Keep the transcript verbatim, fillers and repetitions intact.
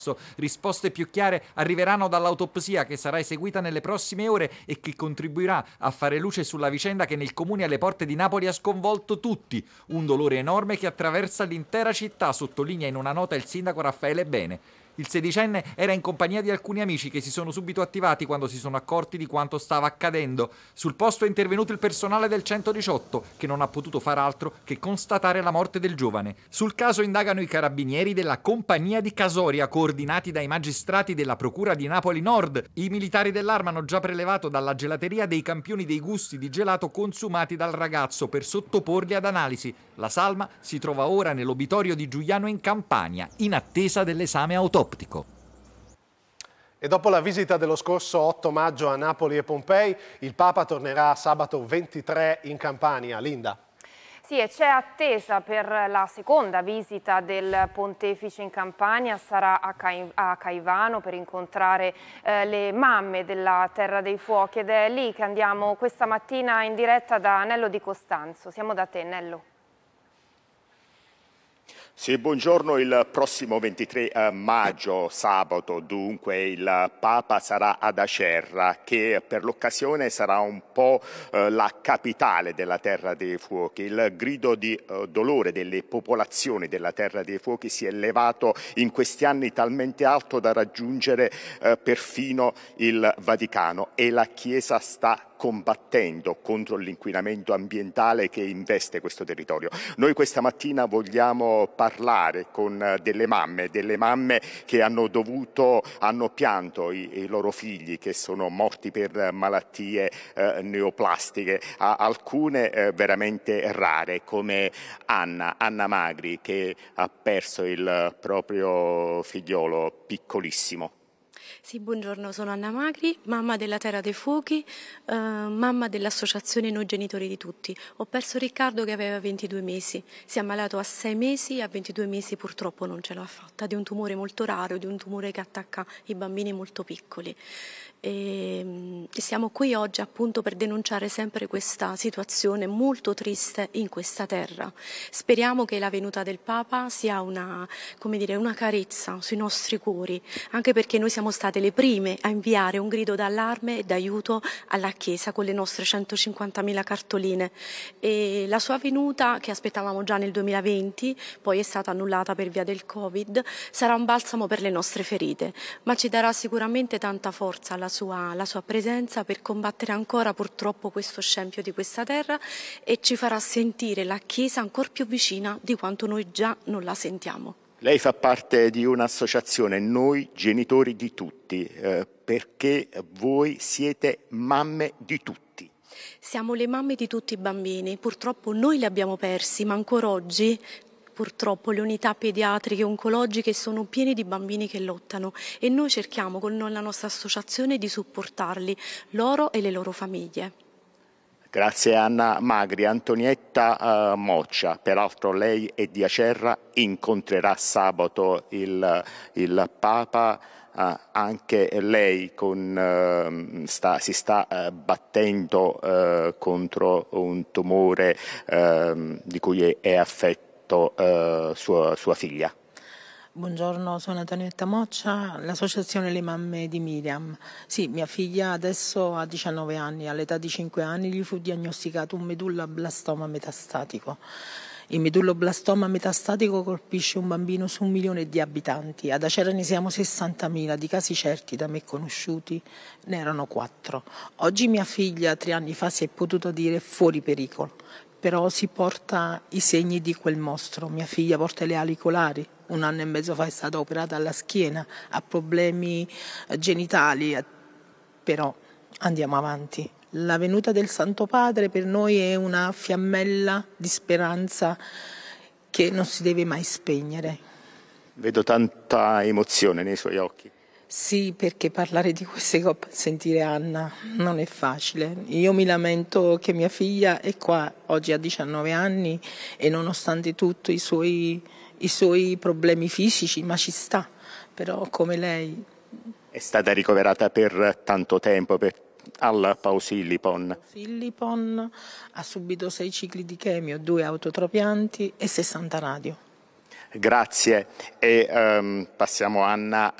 Risposte più chiare arriveranno dall'autopsia che sarà eseguita nelle prossime ore e che contribuirà a fare luce sulla vicenda che nel comune alle porte di Napoli ha sconvolto tutti. Un dolore enorme che attraversa l'intera città, sottolinea in una nota il sindaco Raffaele Bene. Il sedicenne era in compagnia di alcuni amici che si sono subito attivati quando si sono accorti di quanto stava accadendo. Sul posto è intervenuto il personale del centodiciotto, che non ha potuto far altro che constatare la morte del giovane. Sul caso indagano i carabinieri della compagnia di Casoria, coordinati dai magistrati della Procura di Napoli Nord. I militari dell'Arma hanno già prelevato dalla gelateria dei campioni dei gusti di gelato consumati dal ragazzo per sottoporli ad analisi. La salma si trova ora nell'obitorio di Giuliano in Campania, in attesa dell'esame autoptico. E dopo la visita dello scorso otto maggio a Napoli e Pompei, il Papa tornerà sabato ventitré in Campania. Linda. Sì, e c'è attesa per la seconda visita del pontefice in Campania, sarà a, Cai a Caivano per incontrare eh, le mamme della Terra dei Fuochi, ed è lì che andiamo questa mattina in diretta da Nello Di Costanzo. Siamo da te, Nello. Sì, buongiorno. Il prossimo ventitré maggio, sabato, dunque, il Papa sarà ad Acerra, che per l'occasione sarà un po' eh, la capitale della Terra dei Fuochi. Il grido di eh, dolore delle popolazioni della Terra dei Fuochi si è elevato in questi anni talmente alto da raggiungere eh, perfino il Vaticano, e la Chiesa sta combattendo contro l'inquinamento ambientale che investe questo territorio. Noi questa mattina vogliamo parlare con delle mamme, delle mamme che hanno dovuto, hanno pianto i, i loro figli che sono morti per malattie eh, neoplastiche, a, alcune eh, veramente rare, come Anna, Anna Magri, che ha perso il proprio figliolo piccolissimo. Sì, buongiorno, sono Anna Magri, mamma della Terra dei Fuochi, eh, mamma dell'associazione Noi Genitori di Tutti. Ho perso Riccardo che aveva ventidue mesi, si è ammalato a sei mesi e a ventidue mesi purtroppo non ce l'ha fatta, di un tumore molto raro, di un tumore che attacca i bambini molto piccoli. E siamo qui oggi appunto per denunciare sempre questa situazione molto triste in questa terra. Speriamo che la venuta del Papa sia una, come dire, una carezza sui nostri cuori, anche perché noi siamo state le prime a inviare un grido d'allarme e d'aiuto alla Chiesa con le nostre centocinquantamila cartoline. E la sua venuta, che aspettavamo già nel duemilaventi, poi è stata annullata per via del Covid, sarà un balsamo per le nostre ferite, ma ci darà sicuramente tanta forza alla Sua, la sua presenza per combattere ancora purtroppo questo scempio di questa terra, e ci farà sentire la Chiesa ancora più vicina di quanto noi già non la sentiamo. Lei fa parte di un'associazione, Noi Genitori di Tutti, eh, perché voi siete mamme di tutti. Siamo le mamme di tutti i bambini, purtroppo noi li abbiamo persi, ma ancora oggi purtroppo le unità pediatriche e oncologiche sono piene di bambini che lottano, e noi cerchiamo con la nostra associazione di supportarli, loro e le loro famiglie. Grazie Anna Magri. Antonietta uh, Moccia, peraltro lei è di Acerra, incontrerà sabato il, il Papa. Uh, anche lei con, uh, sta, si sta uh, battendo uh, contro un tumore uh, di cui è, è affetto Uh, sua, sua figlia. Buongiorno, sono Antonietta Moccia, l'associazione Le Mamme di Miriam. Sì, mia figlia adesso ha diciannove anni, all'età di cinque anni gli fu diagnosticato un medulloblastoma metastatico. Il medulloblastoma metastatico colpisce un bambino su un milione di abitanti. Ad Acerra ne siamo sessantamila, di casi certi da me conosciuti ne erano quattro. Oggi mia figlia, tre anni fa, si è potuta dire fuori pericolo. Però si porta i segni di quel mostro. Mia figlia porta le ali colari, un anno e mezzo fa è stata operata alla schiena, ha problemi genitali, però andiamo avanti. La venuta del Santo Padre per noi è una fiammella di speranza che non si deve mai spegnere. Vedo tanta emozione nei suoi occhi. Sì, perché parlare di queste cose, sentire Anna, non è facile. Io mi lamento che mia figlia è qua, oggi ha diciannove anni, e nonostante tutto i suoi, i suoi problemi fisici, ma ci sta, però come lei. È stata ricoverata per tanto tempo per, al Pausillipon. Pausillipon ha subito sei cicli di chemio, due autotrapianti e sessanta radio. Grazie e um, passiamo Anna